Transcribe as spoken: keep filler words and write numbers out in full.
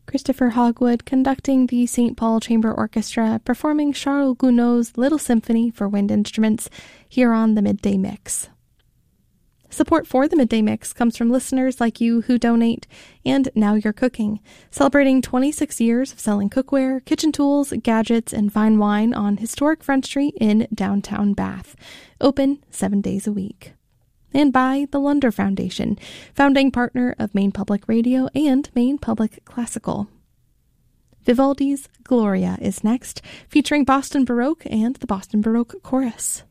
Christopher Hogwood conducting the Saint Paul Chamber Orchestra, performing Charles Gounod's Little Symphony for Wind Instruments here on the Midday Mix. Support for the Midday Mix comes from listeners like you who donate, and Now You're Cooking, celebrating twenty-six years of selling cookware, kitchen tools, gadgets, and fine wine on historic Front Street in downtown Bath. Open seven days a week. And by the Lunder Foundation, founding partner of Maine Public Radio and Maine Public Classical. Vivaldi's Gloria is next, featuring Boston Baroque and the Boston Baroque Chorus.